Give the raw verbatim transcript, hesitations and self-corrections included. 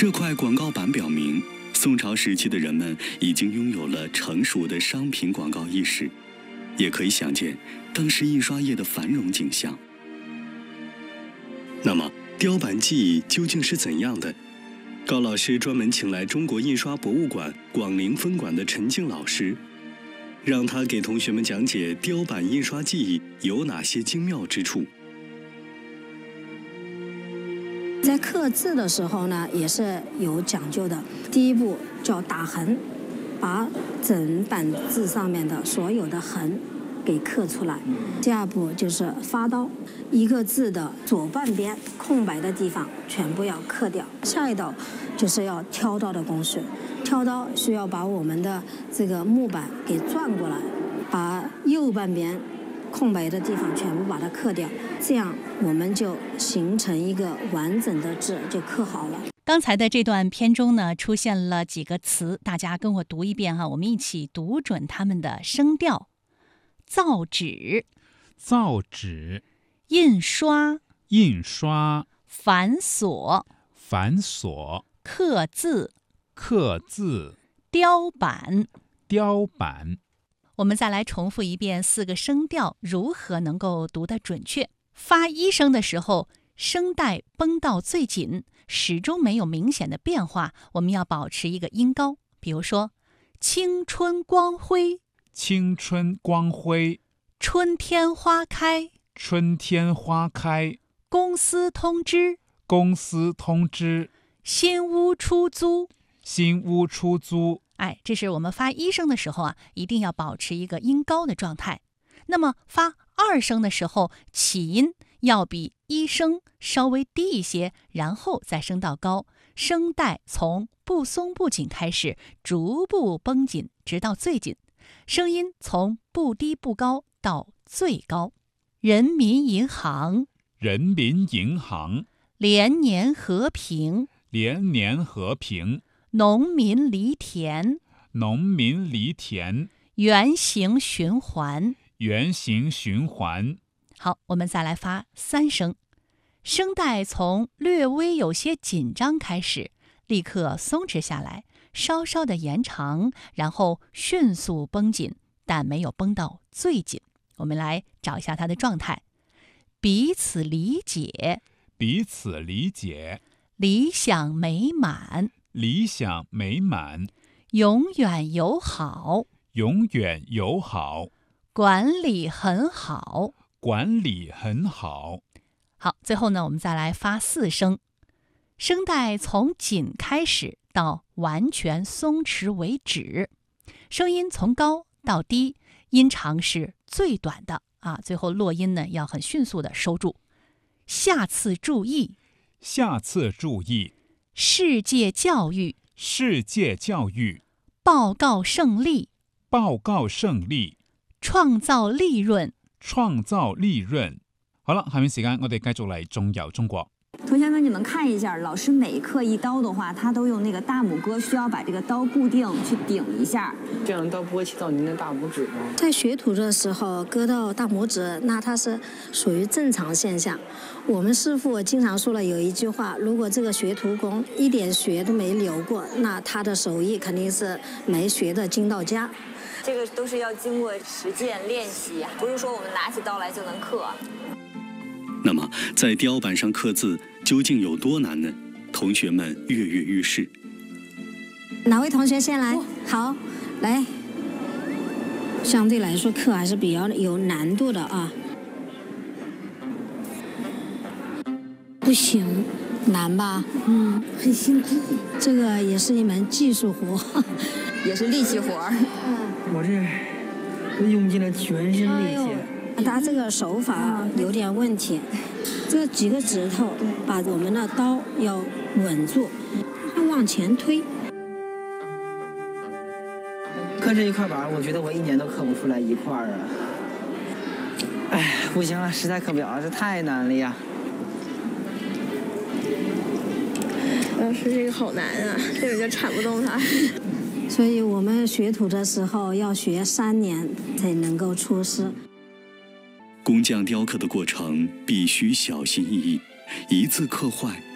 这块广告板表明，宋朝时期的人们已经拥有了成熟的商品广告意识，也可以想见当时印刷业的繁荣景象。那么，雕版技艺究竟是怎样的？高老师专门请来中国印刷博物馆广陵分馆的陈静老师，让他给同学们讲解雕版印刷技艺有哪些精妙之处。 在刻字的时候呢，也是有讲究的。第一步叫打横，把整版字上面的所有的横给刻出来。第二步就是发刀，一个字的左半边空白的地方全部要刻掉。下一道就是要挑刀的工序，挑刀需要把我们的这个木板给转过来，把右半边空白的地方全部把它刻掉，这样我们就形成一个完整的字，就刻好了。 刚才的这段片中呢，出现了几个词，大家跟我读一遍哈，我们一起读准它们的声调。造纸， 造纸； 印刷， 印刷； 繁琐， 繁琐； 刻字， 刻字； 雕版， 雕版。 我们再来重复一遍四个声调如何能够读得准确。发一声的时候，声带绷到最紧，始终没有明显的变化，我们要保持一个音高。比如说，青春光辉， 青春光辉； 春天花开， 春天花开； 公司通知， 公司通知； 新屋出租， 新屋出租。 哎，这是我们发一声的时候啊，一定要保持一个音高的状态。那么发二声的时候，起音要比一声稍微低一些，然后再升到高，声带从不松不紧开始，逐步绷紧，直到最紧。声音从不低不高到最高。人民银行， 人民银行； 连年和平， 连年和平； 农民犁田， 农民犁田； 圆形循环， 圆形循环。 好，我们再来发三声，声带从略微有些紧张开始，立刻松弛下来，稍稍的延长，然后迅速绷紧，但没有绷到最紧。我们来找一下它的状态：彼此理解， 彼此理解； 理想美满， 理想美满； 永远友好， 永远友好； 管理很好， 管理很好。 好，最后呢，我们再来发四声，声带从紧开始到完全松弛为止，声音从高到低，音长是最短的啊，最后落音呢要很迅速的收住。下次注意， 下次注意； 世界教育， 世界教育； 報告勝利， 報告勝利； 創造利潤， 創造利潤。好了，下面時間我哋繼續嚟中遊中國。 同学们，你们看一下，老师每刻一刀的话，他都用那个大拇哥，需要把这个刀固定去顶一下， 这样刀不会切到您的大拇指吗？ 在学徒的时候割到大拇指，那它是属于正常现象。我们师傅经常说了有一句话，如果这个学徒工一点血都没流过，那他的手艺肯定是没学的精到家。 这个都是要经过实践练习，不是说我们拿起刀来就能刻。 那么，在雕版上刻字究竟有多难呢？同学们跃跃欲试。 哪位同学先来？好，来。相对来说，刻还是比较有难度的啊。不行，难吧？嗯，很辛苦。这个也是一门技术活， 也是力气活儿。 我这用尽了全身力气。 他这个手法有点问题，这几个指头把我们的刀要稳住，往前推。 刻这一块板，我觉得我一年都刻不出来一块儿啊！哎，不行了，实在刻不了，这太难了呀！ 老师，这个好难啊，根本就铲不动它。 所以我们学徒的时候要学三年才能够出师。 工匠雕刻的过程必须小心翼翼，一字刻坏